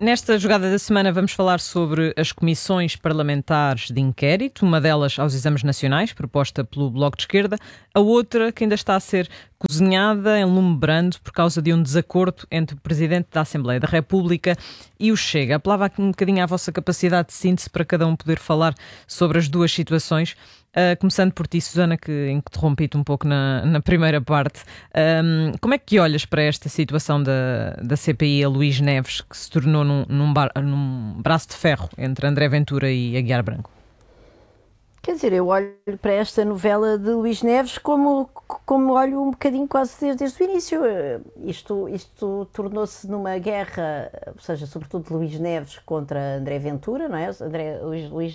Nesta jogada da semana vamos falar sobre as comissões parlamentares de inquérito, uma delas aos exames nacionais, proposta pelo Bloco de Esquerda, a outra que ainda está a ser cozinhada em lume brando por causa de um desacordo entre o Presidente da Assembleia da República e o Chega. Apelava aqui um bocadinho à vossa capacidade de síntese para cada um poder falar sobre as duas situações. Começando por ti, Susana, que interrompi-te um pouco na primeira parte. Como é que olhas para esta situação da CPI a Luís Neves, que se tornou num braço de ferro entre André Ventura e Aguiar Branco? Quer dizer, eu olho para esta novela de Luís Neves como olho um bocadinho quase desde o início. Isto tornou-se numa guerra, ou seja, sobretudo de Luís Neves contra André Ventura, não é? Luís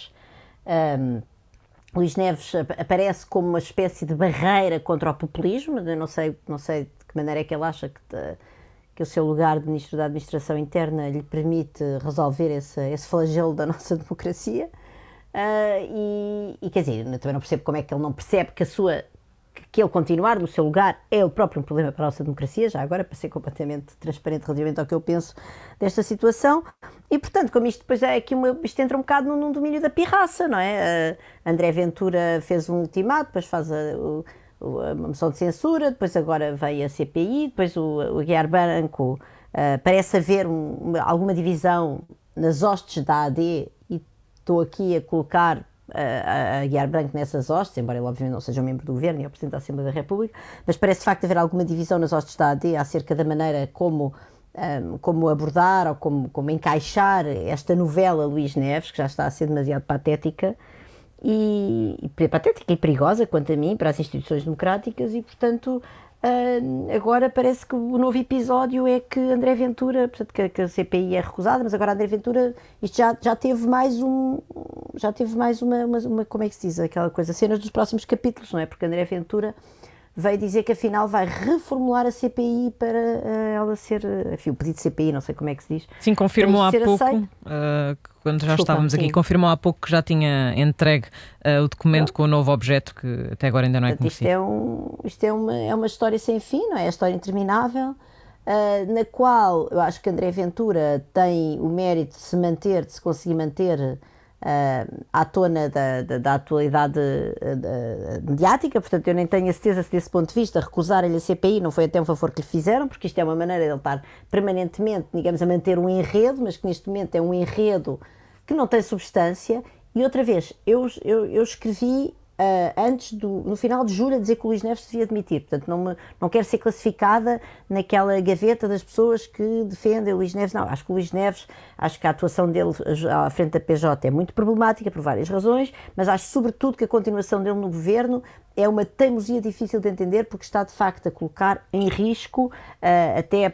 Neves aparece como uma espécie de barreira contra o populismo. Eu não sei de que maneira é que ele acha que o seu lugar de Ministro da Administração Interna lhe permite resolver esse flagelo da nossa democracia. Quer dizer, eu também não percebo como é que ele não percebe que ele continuar no seu lugar é o próprio um problema para a nossa democracia, já agora, para ser completamente transparente relativamente ao que eu penso desta situação. E, portanto, como isto depois é aqui isto entra um bocado num domínio da pirraça, não é? André Ventura fez um ultimato, depois faz uma moção de censura, depois agora veio a CPI, depois o Aguiar Branco, parece haver alguma divisão nas hostes da AD, e estou aqui a colocar a Aguiar Branco nessas hostes, embora ele obviamente não seja um membro do governo e é o Presidente da Assembleia da República, mas parece de facto haver alguma divisão nas hostes da AD acerca da maneira como abordar ou como encaixar esta novela Luís Neves, que já está a ser demasiado patética e perigosa, quanto a mim, para as instituições democráticas. E, portanto, agora parece que o novo episódio é que André Ventura, portanto, que a CPI é recusada, mas agora André Ventura, isto já teve mais uma, como é que se diz, aquela coisa, cenas dos próximos capítulos, não é? Porque André Ventura veio dizer que afinal vai reformular a CPI para ela ser, enfim, o pedido de CPI, não sei como é que se diz. Sim, confirmou há pouco, quando já estávamos aqui, confirmou há pouco que já tinha entregue o documento com o novo objeto, que até agora ainda não é conhecido. Isto é uma história sem fim, não é? É a história interminável, na qual eu acho que André Ventura tem o mérito de se conseguir manter à tona da atualidade mediática. Portanto, eu nem tenho a certeza se desse ponto de vista recusarem-lhe a CPI não foi até um favor que lhe fizeram, porque isto é uma maneira de ele estar permanentemente, digamos, a manter um enredo, mas que neste momento é um enredo que não tem substância. E outra vez, eu escrevi no final de julho a dizer que o Luís Neves se devia demitir, portanto não quero ser classificada naquela gaveta das pessoas que defendem o Luís Neves. Não, acho que o Luís Neves, acho que a atuação dele à frente da PJ é muito problemática por várias razões, mas acho sobretudo que a continuação dele no governo é uma teimosia difícil de entender, porque está de facto a colocar em risco até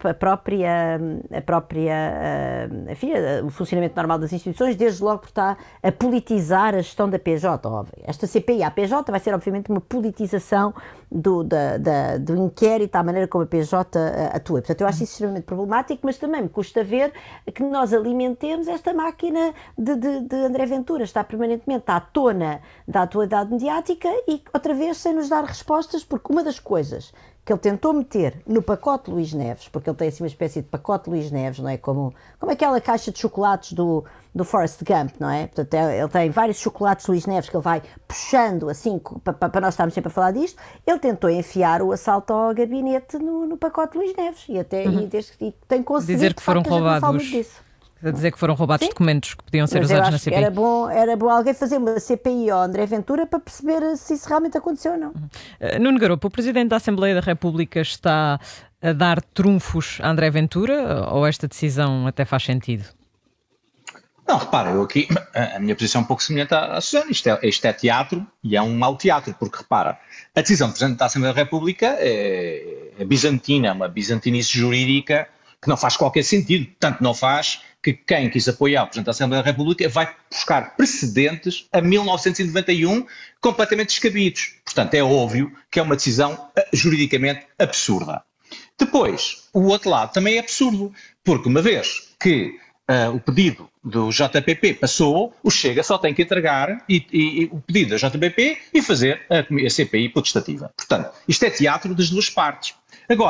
enfim, o funcionamento normal das instituições, desde logo porque está a politizar a gestão da PJ. Óbvio. Esta CPI à PJ vai ser obviamente uma politização do inquérito à maneira como a PJ atua. Portanto, eu acho isso extremamente problemático, mas também me custa ver que nós alimentemos esta máquina de André Ventura. Está permanentemente à tona da atualidade mediática e outra vez sem nos dar respostas, porque uma das coisas que ele tentou meter no pacote Luís Neves, porque ele tem assim uma espécie de pacote Luís Neves, não é? Como aquela caixa de chocolates do Forrest Gump, não é? Portanto, ele tem vários chocolates Luís Neves que ele vai puxando assim, para nós estarmos sempre a falar disto. Ele tentou enfiar o assalto ao gabinete no pacote Luís Neves e tem conseguido dizer que foram roubados. A dizer que foram roubados documentos que podiam ser usados na CPI. Era bom alguém fazer uma CPI ao André Ventura para perceber se isso realmente aconteceu ou não. Nuno Garopo, o Presidente da Assembleia da República está a dar trunfos a André Ventura ou esta decisão até faz sentido? Não, repara, a minha posição é um pouco semelhante à Susana. Isto é teatro e é um mau teatro, porque repara, a decisão do Presidente da Assembleia da República é bizantina, uma bizantinice jurídica que não faz qualquer sentido, tanto não faz que quem quis apoiar o Presidente da Assembleia da República vai buscar precedentes a 1991 completamente descabidos. Portanto, é óbvio que é uma decisão juridicamente absurda. Depois, o outro lado também é absurdo, porque uma vez que o pedido do JPP passou, o Chega só tem que entregar o pedido da JPP e fazer a CPI potestativa. Portanto, isto é teatro das duas partes. Agora,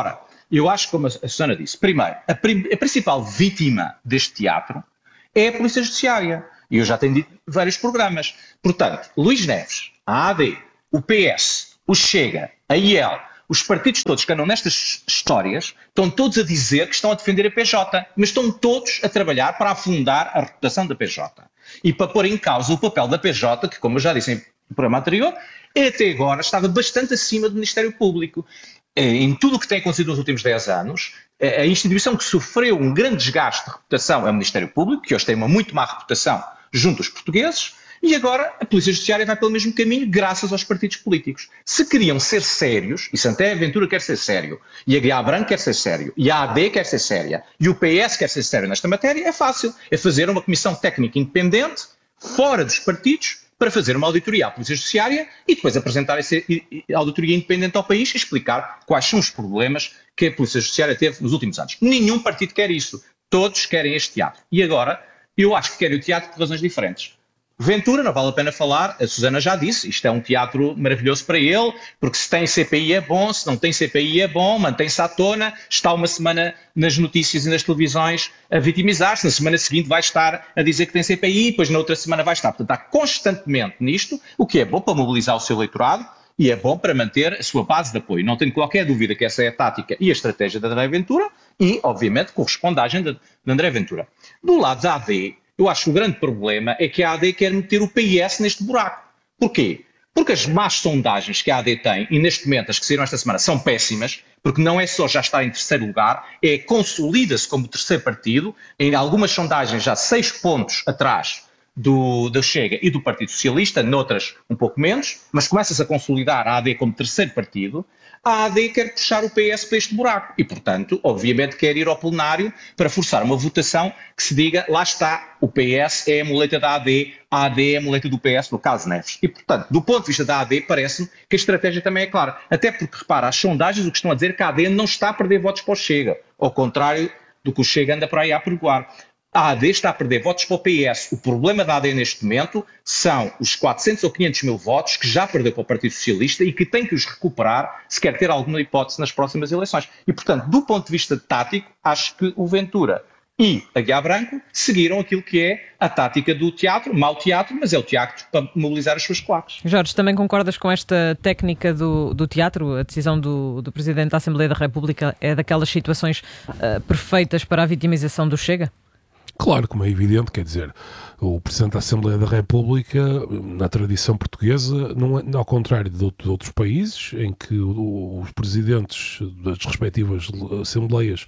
Eu acho, como a Susana disse, primeiro, a principal vítima deste teatro é a Polícia Judiciária. E eu já tenho dito vários programas. Portanto, Luís Neves, a AD, o PS, o Chega, a IEL, os partidos todos que andam nestas histórias, estão todos a dizer que estão a defender a PJ, mas estão todos a trabalhar para afundar a reputação da PJ. E para pôr em causa o papel da PJ, que, como eu já disse no programa anterior, até agora estava bastante acima do Ministério Público. Em tudo o que tem acontecido nos últimos 10 anos, a instituição que sofreu um grande desgaste de reputação é o Ministério Público, que hoje tem uma muito má reputação junto aos portugueses, e agora a Polícia Judiciária vai pelo mesmo caminho graças aos partidos políticos. Se queriam ser sérios, e Santé Ventura quer ser sério, e a Guiá Branco quer ser sério, e a AD quer ser séria, e o PS quer ser sério nesta matéria, é fácil. É fazer uma comissão técnica independente, fora dos partidos, para fazer uma auditoria à Polícia Judiciária e depois apresentar essa auditoria independente ao país e explicar quais são os problemas que a Polícia Judiciária teve nos últimos anos. Nenhum partido quer isso. Todos querem este teatro. E agora, eu acho que querem o teatro por razões diferentes. Ventura, não vale a pena falar, a Susana já disse, isto é um teatro maravilhoso para ele, porque se tem CPI é bom, se não tem CPI é bom, mantém-se à tona, está uma semana nas notícias e nas televisões a vitimizar-se, na semana seguinte vai estar a dizer que tem CPI, depois na outra semana vai estar. Portanto, está constantemente nisto, o que é bom para mobilizar o seu eleitorado e é bom para manter a sua base de apoio. Não tenho qualquer dúvida que essa é a tática e a estratégia de André Ventura e, obviamente, correspondagem de André Ventura. Do lado da AD, eu acho que o grande problema é que a AD quer meter o PS neste buraco. Porquê? Porque as más sondagens que a AD tem, e neste momento as que saíram esta semana, são péssimas, porque não é só já estar em terceiro lugar, é consolida-se como terceiro partido, em algumas sondagens já 6 pontos atrás do Chega e do Partido Socialista, noutras um pouco menos, mas começa-se a consolidar a AD como terceiro partido. A AD quer puxar o PS para este buraco e, portanto, obviamente quer ir ao plenário para forçar uma votação que se diga, lá está, o PS é a muleta da AD, a AD é a muleta do PS, no caso Neves. E, portanto, do ponto de vista da AD, parece-me que a estratégia também é clara. Até porque, repara, as sondagens o que estão a dizer é que a AD não está a perder votos para o Chega, ao contrário do que o Chega anda para aí a apregoar. A AD está a perder votos para o PS. O problema da AD neste momento são os 400 ou 500 mil votos que já perdeu para o Partido Socialista e que tem que os recuperar se quer ter alguma hipótese nas próximas eleições. E, portanto, do ponto de vista tático, acho que o Ventura e a Guiá Branco seguiram aquilo que é a tática do teatro, mau teatro, mas é o teatro para mobilizar as suas claques. Jorge, também concordas com esta técnica do teatro? A decisão do Presidente da Assembleia da República é daquelas situações perfeitas para a vitimização do Chega? Claro, como é evidente, quer dizer, o Presidente da Assembleia da República, na tradição portuguesa, não é, ao contrário de outros países, em que os presidentes das respectivas assembleias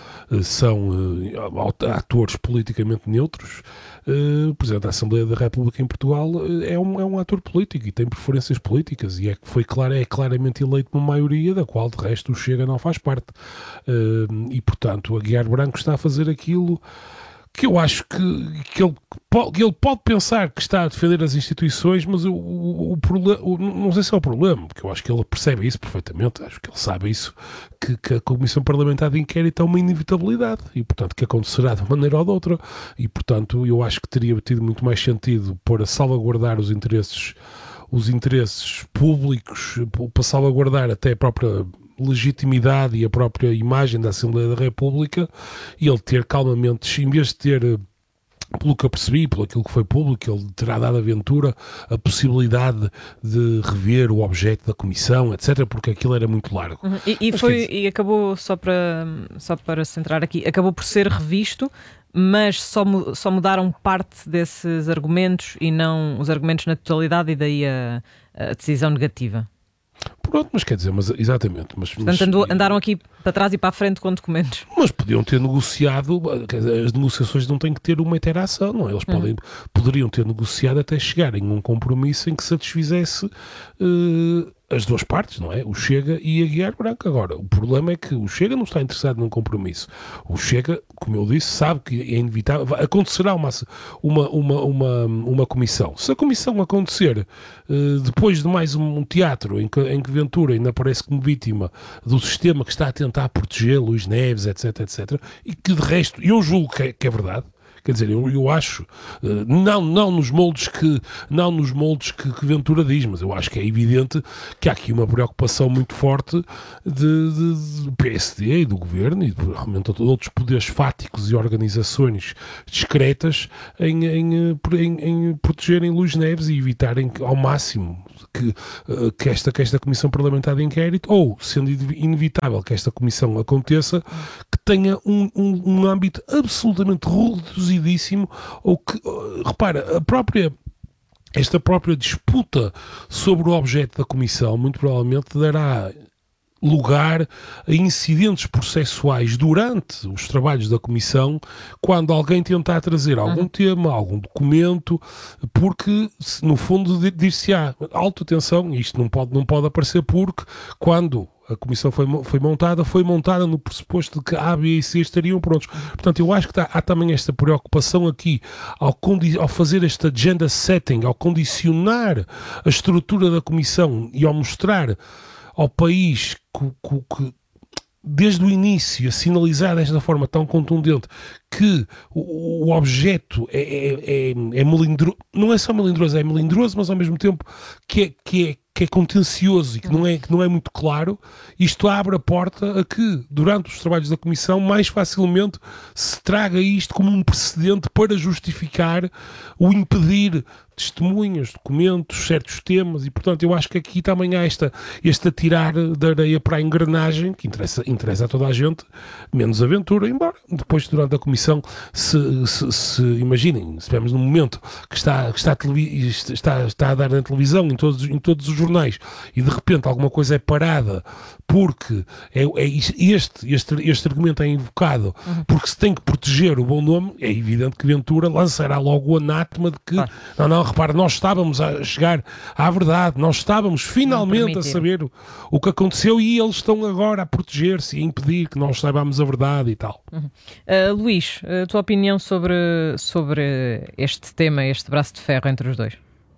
são atores politicamente neutros, o Presidente da Assembleia da República em Portugal é um ator político e tem preferências políticas e é claramente eleito por uma maioria da qual, de resto, o Chega não faz parte. E, portanto, a Guiá Branco está a fazer aquilo que eu acho que ele pode pensar que está a defender as instituições, mas o problema, não sei se é o problema, porque eu acho que ele percebe isso perfeitamente, acho que ele sabe isso, que a Comissão Parlamentar de Inquérito é uma inevitabilidade e, portanto, que acontecerá de uma maneira ou de outra e, portanto, eu acho que teria tido muito mais sentido para salvaguardar os interesses públicos, para salvaguardar até a própria legitimidade e a própria imagem da Assembleia da República e ele ter calmamente, em vez de ter, pelo que eu percebi, pelo aquilo que foi público, ele terá dado a Ventura a possibilidade de rever o objeto da comissão, etc., porque aquilo era muito largo. E acabou, só para centrar aqui, acabou por ser revisto, mas só mudaram parte desses argumentos e não os argumentos na totalidade e daí a decisão negativa. Pronto, mas quer dizer, exatamente. Portanto, andaram aqui para trás e para a frente com documentos. Mas podiam ter negociado, as negociações não têm que ter uma interação, não é? Eles poderiam ter negociado até chegarem a um compromisso em que satisfizesse as duas partes, não é? O Chega e a Guiá Branco. Agora, o problema é que o Chega não está interessado num compromisso. O Chega, como eu disse, sabe que é inevitável. Acontecerá uma comissão. Se a comissão acontecer depois de mais um teatro em que Ventura ainda aparece como vítima do sistema que está a tentar proteger Luís Neves, etc., etc., e que de resto eu julgo que é verdade, Quer dizer, eu acho, não nos moldes que Ventura diz, mas eu acho que é evidente que há aqui uma preocupação muito forte do PSD e do Governo e realmente de outros poderes fáticos e organizações discretas em protegerem Luís Neves e evitarem ao máximo que esta Comissão Parlamentar de Inquérito, ou, sendo inevitável que esta Comissão aconteça, que tenha um âmbito absolutamente reduzidíssimo, ou que, repara, esta própria disputa sobre o objeto da Comissão muito provavelmente dará lugar a incidentes processuais durante os trabalhos da Comissão, quando alguém tentar trazer algum tema, algum documento, porque no fundo dir-se-á, alta atenção, isto não pode aparecer, porque quando a Comissão foi montada no pressuposto de que A, B e C estariam prontos. Portanto, eu acho que há também esta preocupação aqui ao fazer este agenda setting, ao condicionar a estrutura da Comissão e ao mostrar ao país que desde o início, a sinalizar desta forma tão contundente que o objeto é melindroso, não é só melindroso, é melindroso, mas ao mesmo tempo que é contencioso e que não é muito claro, isto abre a porta a que, durante os trabalhos da Comissão, mais facilmente se traga isto como um precedente para justificar o impedir testemunhas, documentos, certos temas, e portanto eu acho que aqui também há este atirar da areia para a engrenagem que interessa a toda a gente, menos a Ventura, embora depois durante a Comissão se imaginem, se estivermos num momento que está a dar na televisão, em todos os jornais, e de repente alguma coisa é parada porque este argumento é invocado porque se tem que proteger o bom nome, é evidente que Ventura lançará logo o anátema de que repara, nós estávamos a chegar à verdade, nós estávamos finalmente a saber o que aconteceu e eles estão agora a proteger-se e a impedir que nós saibamos a verdade e tal. Luís, a tua opinião sobre este tema, este braço de ferro entre os dois?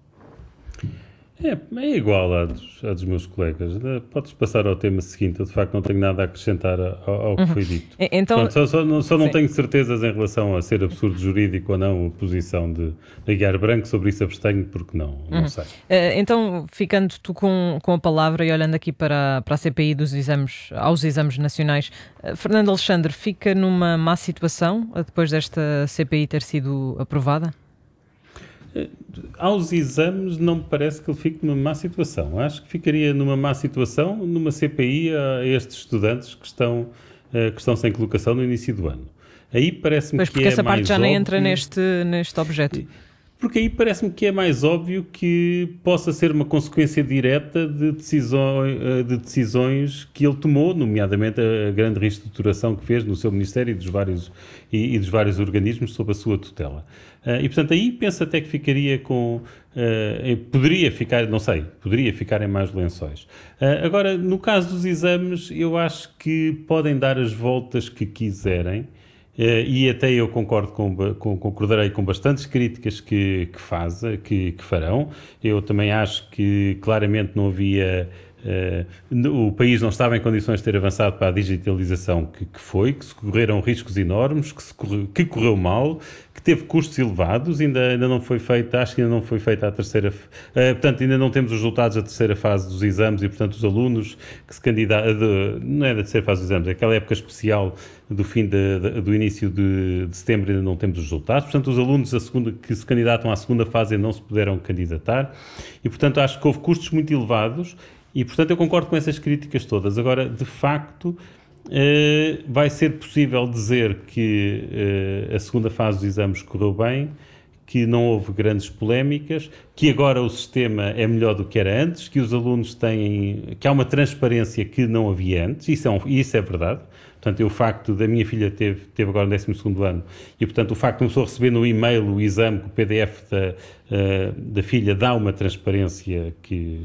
É igual à dos meus colegas. Podes passar ao tema seguinte. Eu, de facto, não tenho nada a acrescentar ao que foi dito. Então, pronto, só não tenho certezas em relação a ser absurdo jurídico ou não a posição de Aguiar Branco. Sobre isso abstenho, porque não sei. Então, ficando tu com a palavra e olhando aqui para a CPI aos exames nacionais, Fernando Alexandre fica numa má situação depois desta CPI ter sido aprovada? Aos exames não me parece que ele fique numa má situação. Acho que ficaria numa má situação numa CPI a estes estudantes que estão sem colocação no início do ano. Aí parece-me que porque essa parte já nem óbvio, entra neste objeto. Porque aí parece-me que é mais óbvio que possa ser uma consequência direta de decisões que ele tomou, nomeadamente a grande reestruturação que fez no seu Ministério e dos vários organismos sob a sua tutela. E, portanto, aí penso até que ficaria poderia ficar em mais lençóis. Agora, no caso dos exames, eu acho que podem dar as voltas que quiserem, e até eu concordarei com bastantes críticas que farão. Eu também acho que claramente não havia... o país não estava em condições de ter avançado para a digitalização que se correram riscos enormes, que correu mal, que teve custos elevados, ainda não foi feita, acho que ainda não foi feita a terceira, portanto ainda não temos os resultados da terceira fase dos exames e portanto os alunos que se candidatam, não é da terceira fase dos exames, é aquela época especial do fim do início de setembro ainda não temos os resultados, portanto os alunos que se candidatam à segunda fase ainda não se puderam candidatar e portanto acho que houve custos muito elevados. E, portanto, eu concordo com essas críticas todas. Agora, de facto, vai ser possível dizer que a segunda fase dos exames correu bem, que não houve grandes polémicas, que agora o sistema é melhor do que era antes, que os alunos que há uma transparência que não havia antes, isso é verdade. Portanto, o facto da minha filha teve agora no 12º ano e, portanto, o facto de uma pessoa receber no e-mail o exame, o PDF da filha dá uma transparência que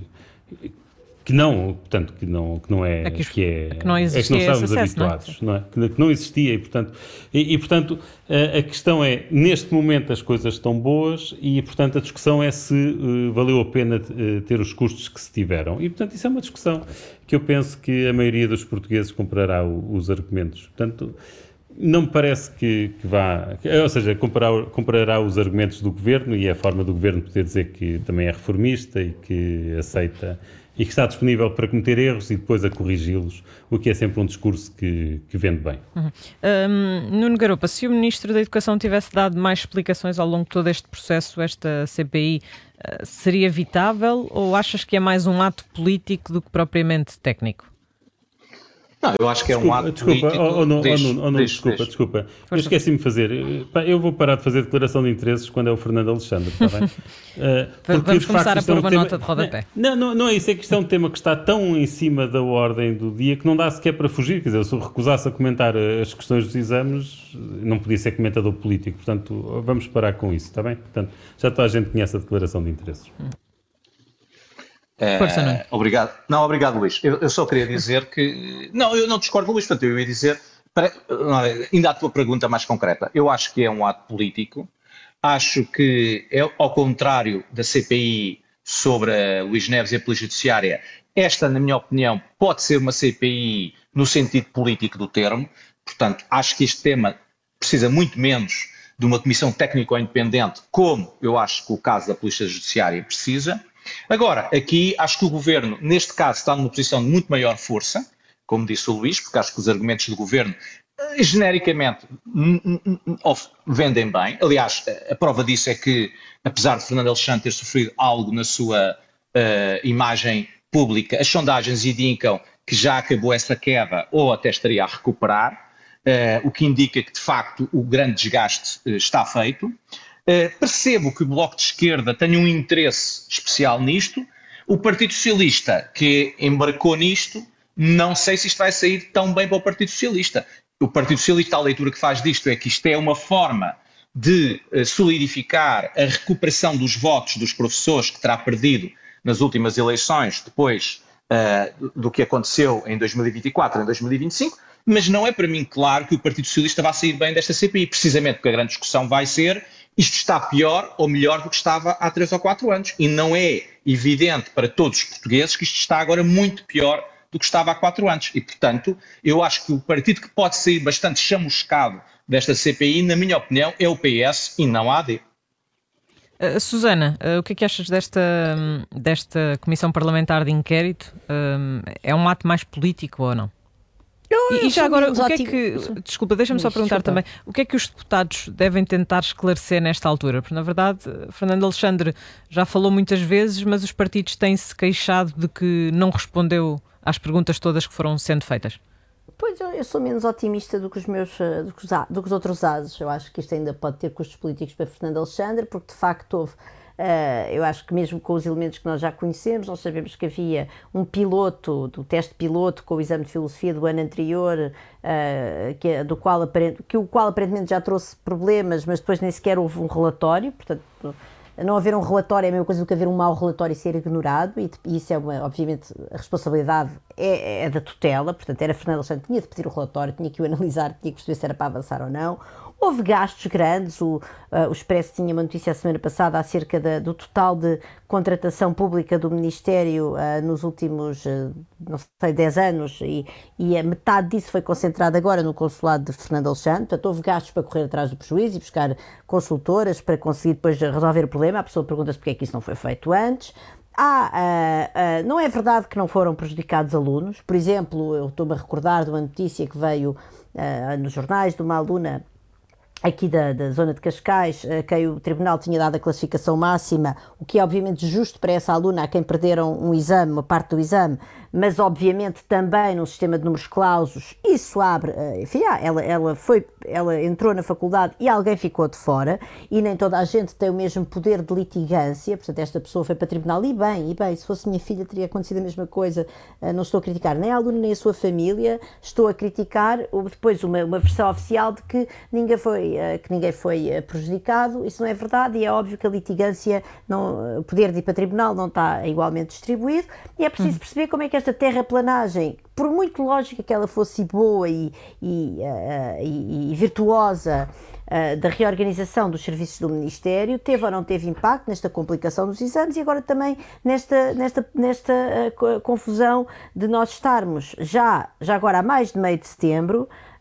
não é que não existia, é que não estávamos acesso, habituados, não é? Que não existia e portanto a questão é, neste momento as coisas estão boas e portanto a discussão é se valeu a pena ter os custos que se tiveram e portanto isso é uma discussão que eu penso que a maioria dos portugueses comprará os argumentos, portanto Não me parece que vá... Ou seja, comparará os argumentos do Governo e a forma do Governo poder dizer que também é reformista e que aceita e que está disponível para cometer erros e depois a corrigi-los, o que é sempre um discurso que vende bem. Nuno Garopa, se o Ministro da Educação tivesse dado mais explicações ao longo de todo este processo, esta CPI, seria evitável ou achas que é mais um ato político do que propriamente técnico? Não, eu acho que é um ato político. Desculpa. Eu esqueci-me de fazer. Eu vou parar de fazer declaração de interesses quando é o Fernando Alexandre, está bem? Vamos começar a pôr uma nota de rodapé. Não é isso, é que isto é um tema que está tão em cima da ordem do dia que não dá sequer para fugir. Quer dizer, se eu recusasse a comentar as questões dos exames, não podia ser comentador político. Portanto, vamos parar com isso, está bem? Portanto, já toda a gente conhece a declaração de interesses. Força, Nuno. Obrigado. Não, obrigado, Luís. Eu só queria dizer que... Não, eu não discordo, Luís, portanto, eu ia dizer... Ainda a tua pergunta mais concreta. Eu acho que é um ato político. Acho que, ao contrário da CPI sobre a Luís Neves e a Polícia Judiciária, esta, na minha opinião, pode ser uma CPI no sentido político do termo. Portanto, acho que este tema precisa muito menos de uma comissão técnico-independente, como eu acho que o caso da Polícia Judiciária precisa. Agora, aqui acho que o Governo, neste caso, está numa posição de muito maior força, como disse o Luís, porque acho que os argumentos do Governo, genericamente, vendem bem. Aliás, a prova disso é que, apesar de Fernando Alexandre ter sofrido algo na sua imagem pública, as sondagens indicam que já acabou essa queda ou até estaria a recuperar, o que indica que, de facto, o grande desgaste está feito. Percebo que o Bloco de Esquerda tenha um interesse especial nisto. O Partido Socialista, que embarcou nisto, não sei se isto vai sair tão bem para o Partido Socialista. O Partido Socialista, a leitura que faz disto é que isto é uma forma de solidificar a recuperação dos votos dos professores que terá perdido nas últimas eleições, depois do que aconteceu em 2024 e em 2025, mas não é para mim claro que o Partido Socialista vá sair bem desta CPI, precisamente porque a grande discussão vai ser: isto está pior ou melhor do que estava há 3 ou 4 anos? E não é evidente para todos os portugueses que isto está agora muito pior do que estava há 4 anos. E, portanto, eu acho que o partido que pode sair bastante chamuscado desta CPI, na minha opinião, é o PS e não a AD. Susana, o que é que achas desta Comissão Parlamentar de Inquérito? É um ato mais político ou não? E já agora, o que é que... Desculpa, deixa-me só perguntar também. O que é que os deputados devem tentar esclarecer nesta altura? Porque, na verdade, Fernando Alexandre já falou muitas vezes, mas os partidos têm-se queixado de que não respondeu às perguntas todas que foram sendo feitas. Pois, eu sou menos otimista do que os outros ases. Eu acho que isto ainda pode ter custos políticos para Fernando Alexandre, porque de facto houve... eu acho que mesmo com os elementos que nós já conhecemos, nós sabemos que havia um piloto, do teste piloto com o exame de filosofia do ano anterior, o qual aparentemente já trouxe problemas, mas depois nem sequer houve um relatório. Portanto, não haver um relatório é a mesma coisa do que haver um mau relatório e ser ignorado, e isso é obviamente, a responsabilidade é da tutela. Portanto, era Fernando Alexandre que tinha de pedir o relatório, tinha que o analisar, tinha que perceber se era para avançar ou não. Houve gastos grandes, o Expresso tinha uma notícia a semana passada acerca do total de contratação pública do Ministério nos últimos, não sei, 10 anos, e a metade disso foi concentrada agora no consulado de Fernando Alexandre. Portanto, houve gastos para correr atrás do prejuízo e buscar consultoras para conseguir depois resolver o problema. A pessoa pergunta-se porque é que isso não foi feito antes. Não é verdade que não foram prejudicados alunos. Por exemplo, eu estou-me a recordar de uma notícia que veio nos jornais de uma aluna aqui da zona de Cascais, a quem o Tribunal tinha dado a classificação máxima, o que é obviamente justo para essa aluna a quem perderam um exame, uma parte do exame, mas obviamente também num sistema de números clausos, isso abre, enfim, ela entrou na faculdade e alguém ficou de fora, e nem toda a gente tem o mesmo poder de litigância. Portanto, esta pessoa foi para o Tribunal, e bem, se fosse minha filha teria acontecido a mesma coisa. Não estou a criticar nem a aluna nem a sua família, estou a criticar depois uma versão oficial de que ninguém foi prejudicado. Isso não é verdade, e é óbvio que a litigância, o poder de ir para o Tribunal não está igualmente distribuído, e é preciso perceber como é que esta terraplanagem, por muito lógica que ela fosse boa e virtuosa, da reorganização dos serviços do Ministério, teve ou não teve impacto nesta complicação dos exames, e agora também nesta confusão de nós estarmos já agora há mais de meio de setembro,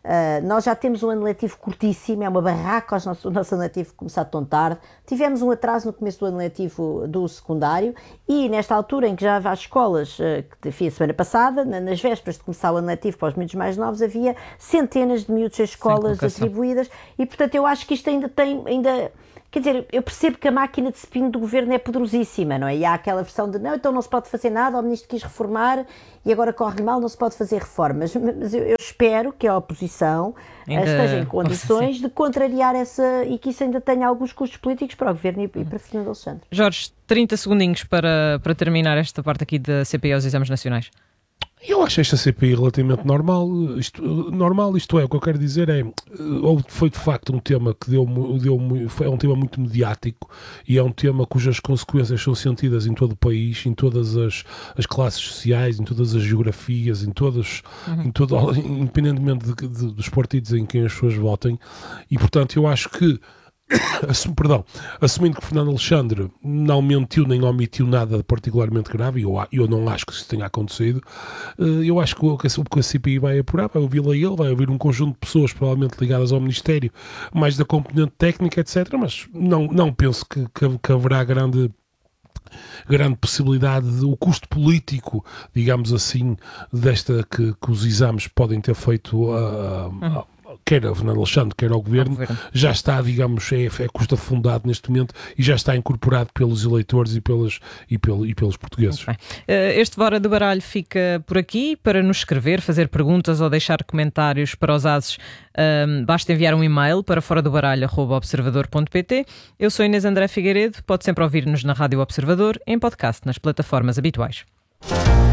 Nós já temos um ano letivo curtíssimo, é uma barraca o nosso ano letivo começar tão tarde. Tivemos um atraso no começo do ano letivo do secundário e nesta altura em que já às escolas, que fui a semana passada, nas vésperas de começar o ano letivo para os miúdos mais novos, havia centenas de miúdos a escolas atribuídas e, portanto, eu acho que isto quer dizer, eu percebo que a máquina de spin do governo é poderosíssima, não é? E há aquela versão de, não, então não se pode fazer nada, o ministro quis reformar e agora corre mal, não se pode fazer reformas. Mas eu espero que a oposição esteja em condições de contrariar essa, e que isso ainda tenha alguns custos políticos para o governo e para Fernando Alexandre. Jorge, 30 segundinhos para terminar esta parte aqui da CPI aos exames nacionais. Eu acho esta CPI relativamente normal. Isto é, o que eu quero dizer foi de facto um tema que é um tema muito mediático e é um tema cujas consequências são sentidas em todo o país, em todas as classes sociais, em todas as geografias, independentemente dos partidos em quem as pessoas votem, e portanto eu acho que assumindo que Fernando Alexandre não mentiu nem omitiu nada particularmente grave, e eu não acho que isso tenha acontecido, eu acho que a CPI vai apurar, vai ouvi-lo a ele, vai ouvir um conjunto de pessoas provavelmente ligadas ao Ministério, mais da componente técnica, etc., mas não penso que haverá grande possibilidade o custo político, digamos assim, que os exames podem ter feito quer a Fernando Alexandre, quer ao Governo, já está, digamos, é custo afundado neste momento e já está incorporado pelos eleitores e pelos portugueses. Este Fora do Baralho fica por aqui. Para nos escrever, fazer perguntas ou deixar comentários para os ases, basta enviar um e-mail para foradobaralho@observador.pt. Eu sou Inês André Figueiredo, pode sempre ouvir-nos na Rádio Observador, em podcast, nas plataformas habituais.